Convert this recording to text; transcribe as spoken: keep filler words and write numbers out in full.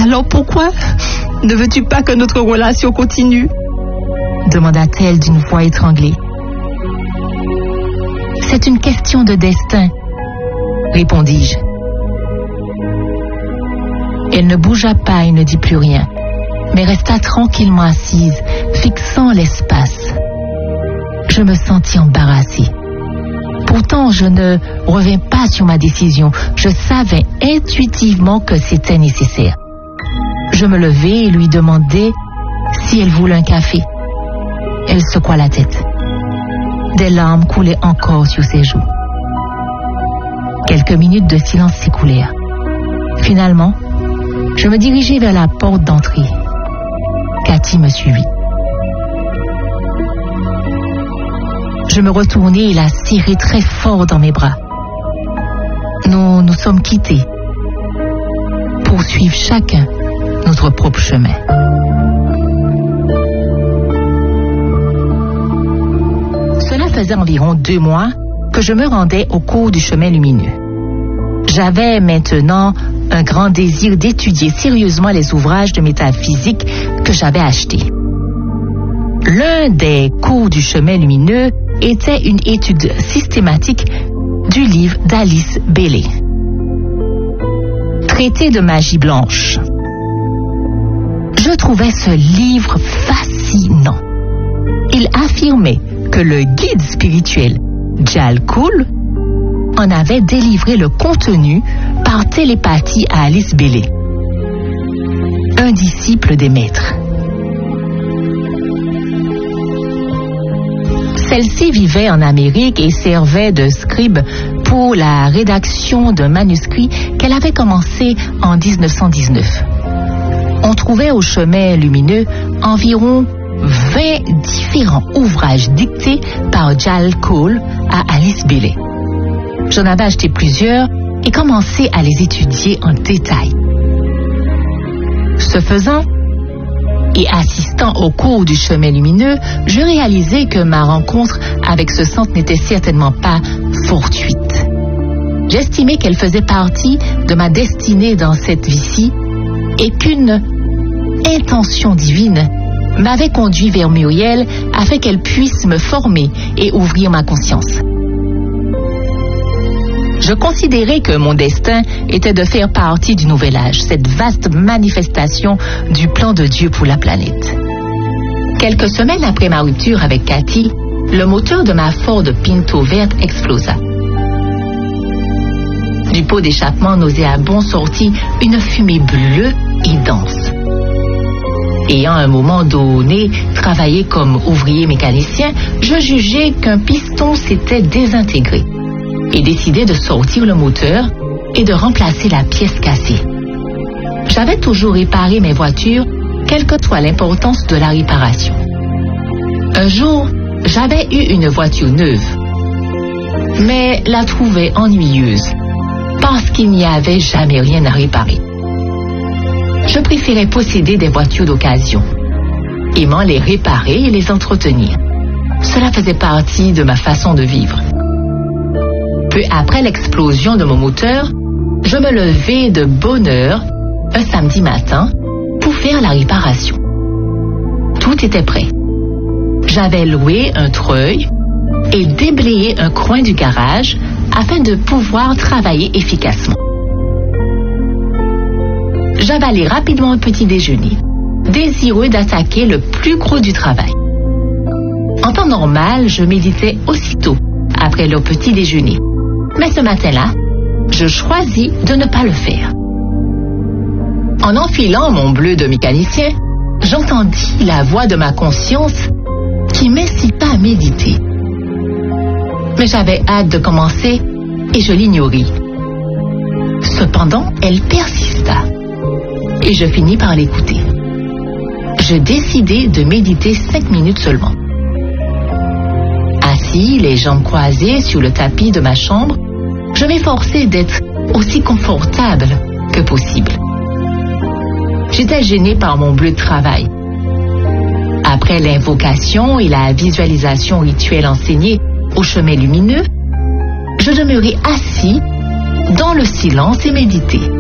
Alors pourquoi ne veux-tu pas que notre relation continue? Demanda-t-elle d'une voix étranglée. C'est une question de destin, répondis-je. Elle ne bougea pas et ne dit plus rien, mais resta tranquillement assise, fixant l'espace. Je me sentis embarrassée. Pourtant, je ne revins pas sur ma décision. Je savais intuitivement que c'était nécessaire. Je me levai et lui demandai si elle voulait un café. Elle secoua la tête. Des larmes coulaient encore sur ses joues. Quelques minutes de silence s'écoulèrent. Finalement, je me dirigeai vers la porte d'entrée. Cathy me suivit. Je me retournai et la serrai très fort dans mes bras. Nous nous sommes quittés pour suivre chacun notre propre chemin. Cela faisait environ deux mois que je me rendais au cours du chemin lumineux. J'avais maintenant un grand désir d'étudier sérieusement les ouvrages de métaphysique que j'avais achetés. L'un des cours du chemin lumineux était une étude systématique du livre d'Alice Bailey, Traité de magie blanche. Je trouvais ce livre fascinant. Il affirmait que le guide spirituel Jal Kool en avait délivré le contenu par télépathie à Alice Bailey, un disciple des maîtres. Celle-ci vivait en Amérique et servait de scribe pour la rédaction d'un manuscrit qu'elle avait commencé en dix-neuf cent dix-neuf. On trouvait au chemin lumineux environ vingt différents ouvrages dictés par Jal Kool à Alice Bailey. J'en avais acheté plusieurs et commencé à les étudier en détail. Ce faisant, et assistant au cours du chemin lumineux, je réalisais que ma rencontre avec ce centre n'était certainement pas fortuite. J'estimais qu'elle faisait partie de ma destinée dans cette vie-ci et qu'une intention divine m'avait conduit vers Muriel afin qu'elle puisse me former et ouvrir ma conscience. Je considérais que mon destin était de faire partie du nouvel âge, cette vaste manifestation du plan de Dieu pour la planète. Quelques semaines après ma rupture avec Cathy, le moteur de ma Ford Pinto verte explosa. Du pot d'échappement nauséabond sortit une fumée bleue et dense. Ayant à un moment donné travaillé comme ouvrier mécanicien, je jugeais qu'un piston s'était désintégré et décidai de sortir le moteur et de remplacer la pièce cassée. J'avais toujours réparé mes voitures, quelle que soit l'importance de la réparation. Un jour, j'avais eu une voiture neuve, mais la trouvais ennuyeuse parce qu'il n'y avait jamais rien à réparer. Je préférais posséder des voitures d'occasion, aimant les réparer et les entretenir. Cela faisait partie de ma façon de vivre. Peu après l'explosion de mon moteur, je me levai de bonne heure, un samedi matin, pour faire la réparation. Tout était prêt. J'avais loué un treuil et déblayé un coin du garage afin de pouvoir travailler efficacement. J'avalai rapidement un petit déjeuner, désireux d'attaquer le plus gros du travail. En temps normal, je méditais aussitôt après le petit déjeuner. Mais ce matin-là, je choisis de ne pas le faire. En enfilant mon bleu de mécanicien, j'entendis la voix de ma conscience qui m'incita à méditer. Mais j'avais hâte de commencer et je l'ignorais. Cependant, elle persista et je finis par l'écouter. Je décidai de méditer cinq minutes seulement. Assis, les jambes croisées sur le tapis de ma chambre, je m'efforçais d'être aussi confortable que possible. J'étais gênée par mon bleu de travail. Après l'invocation et la visualisation rituelle enseignée au chemin lumineux, je demeurai assis dans le silence et méditais.